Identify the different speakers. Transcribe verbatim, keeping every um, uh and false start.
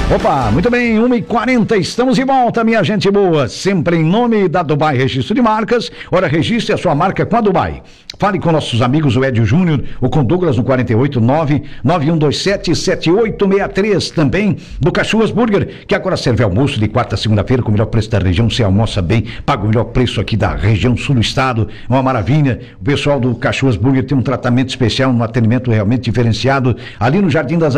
Speaker 1: Opa, muito bem, uma e quarenta, estamos de volta, minha gente boa, sempre em nome da Dubai Registro de Marcas. Ora, registre a sua marca com a Dubai. Fale com nossos amigos, o Edio Júnior, ou com Douglas no quarenta e oito, nove nove um dois sete, sete oito seis três, também do Cachuas Burger, que agora serve almoço de quarta a segunda-feira com o melhor preço da região. Você almoça bem, paga o melhor preço aqui da região sul do estado, uma maravilha. O pessoal do Cachuas Burger tem um tratamento especial, um atendimento realmente diferenciado, ali no Jardim das